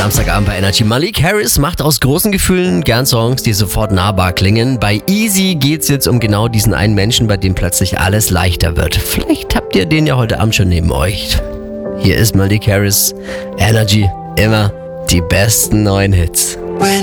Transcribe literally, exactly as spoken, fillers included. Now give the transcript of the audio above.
Samstagabend bei Energy. Malik Harris macht aus großen Gefühlen gern Songs, die sofort nahbar klingen. Bei Easy geht's jetzt um genau diesen einen Menschen, bei dem plötzlich alles leichter wird. Vielleicht habt ihr den ja heute Abend schon neben euch. Hier ist Malik Harris. Energy, immer die besten neuen Hits. When